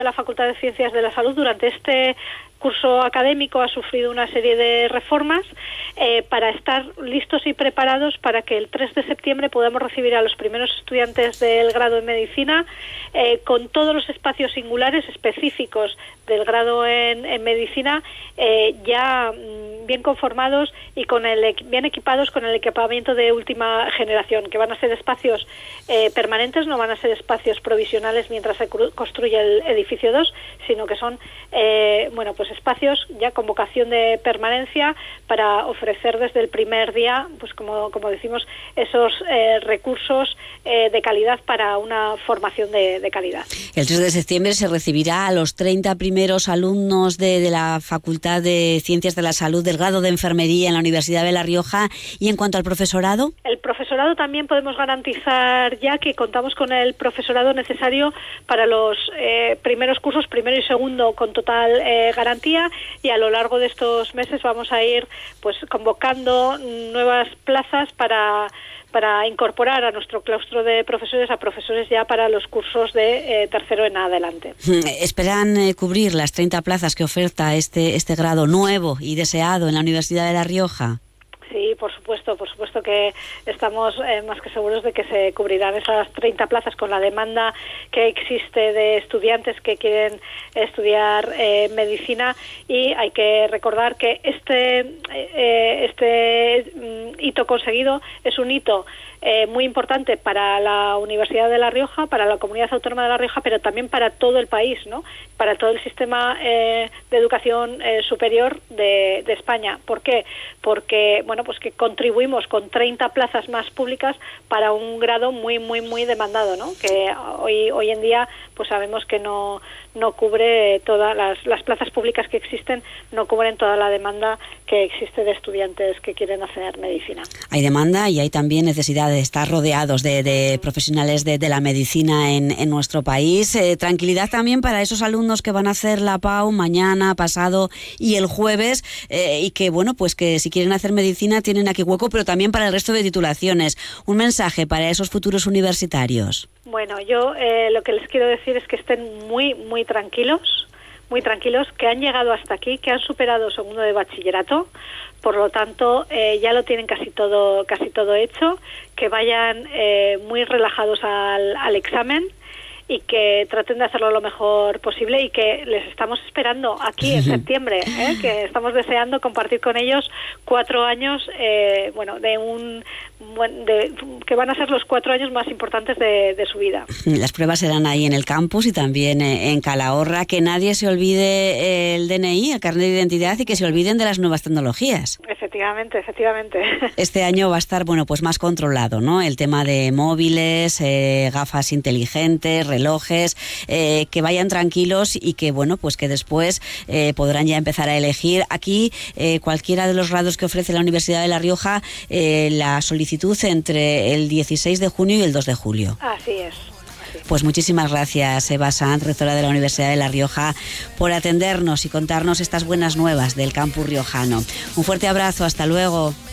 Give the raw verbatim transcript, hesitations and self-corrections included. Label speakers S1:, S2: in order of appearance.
S1: La Facultad de Ciencias de la Salud durante este curso académico ha sufrido una serie de reformas eh, para estar listos y preparados para que el tres de septiembre podamos recibir a los primeros estudiantes del grado en medicina eh, con todos los espacios singulares específicos del grado en, en medicina eh, ya mm, bien conformados y con el bien equipados con el equipamiento de última generación, que van a ser espacios eh, permanentes, no van a ser espacios provisionales mientras se construye el edificio dos, sino que son eh, bueno pues espacios ya con vocación de permanencia para ofrecer desde el primer día, pues como, como decimos, esos eh, recursos eh, de calidad para una formación de, de calidad.
S2: El tres de septiembre se recibirá a los treinta primeros alumnos de, de la Facultad de Ciencias de la Salud del grado de Enfermería en la Universidad de La Rioja. ¿Y en cuanto al profesorado?
S1: El profesorado también podemos garantizar ya que contamos con el profesorado necesario para los eh, primeros cursos, primero y segundo, con total eh, garantía. Y a lo largo de estos meses vamos a ir pues convocando nuevas plazas para para incorporar a nuestro claustro de profesores a profesores ya para los cursos de eh, tercero en adelante.
S2: ¿Esperan eh, cubrir las treinta plazas que oferta este este grado nuevo y deseado en la Universidad de La Rioja?
S1: Sí, por supuesto, por supuesto que estamos eh, más que seguros de que se cubrirán esas treinta plazas con la demanda que existe de estudiantes que quieren estudiar eh, medicina, y hay que recordar que este eh, este mm, hito conseguido es un hito eh, muy importante para la Universidad de La Rioja, para la Comunidad Autónoma de La Rioja, pero también para todo el país, ¿no? Para todo el sistema eh, de educación eh, superior de, de España. ¿Por qué? Porque, bueno, pues que contribuimos con treinta plazas más públicas para un grado muy, muy, muy demandado, ¿no? Que hoy, hoy en día, pues sabemos que no, no cubre todas las, las plazas públicas que existen, no cubren toda la demanda que existe de estudiantes que quieren hacer medicina.
S2: Hay demanda y hay también necesidad de estar rodeados de, de profesionales de, de la medicina en, en nuestro país. Eh, tranquilidad también para esos alumnos que van a hacer la P A U mañana, pasado y el jueves, eh, y que, bueno, pues que si quieren hacer medicina tienen aquí hueco, pero también para el resto de titulaciones. Un mensaje para esos futuros universitarios.
S1: Bueno, yo eh, lo que les quiero decir es que estén muy, muy tranquilos, muy tranquilos, que han llegado hasta aquí, que han superado segundo de bachillerato, por lo tanto eh, ya lo tienen casi todo, casi todo hecho, que vayan eh, muy relajados al, al examen y que traten de hacerlo lo mejor posible, y que les estamos esperando aquí en septiembre, ¿eh? Que estamos deseando compartir con ellos cuatro años, eh, bueno, de un de, que van a ser los cuatro años más importantes de, de su vida.
S2: Las pruebas serán ahí en el campus y también en Calahorra. Que nadie se olvide el D N I, el carnet de identidad, y que se olviden de las nuevas tecnologías.
S1: Efectivamente, efectivamente.
S2: Este año va a estar, bueno, pues más controlado, ¿no? El tema de móviles, eh, gafas inteligentes, relojes, eh, que vayan tranquilos y que, bueno, pues que después eh, podrán ya empezar a elegir. Aquí, eh, cualquiera de los grados que ofrece la Universidad de La Rioja, eh, la solicitud entre el dieciséis de junio y el dos de julio.
S1: Así es.
S2: Pues muchísimas gracias, Eva Sanz, rectora de la Universidad de La Rioja, por atendernos y contarnos estas buenas nuevas del campus riojano. Un fuerte abrazo, hasta luego.